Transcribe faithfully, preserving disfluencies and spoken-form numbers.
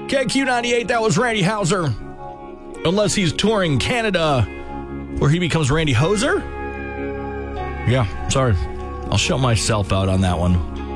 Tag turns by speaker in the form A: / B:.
A: K Q ninety-eight, that was Randy Houser. Unless he's touring Canada, where he becomes Randy Hoser? Yeah, sorry. I'll shut myself out on that one.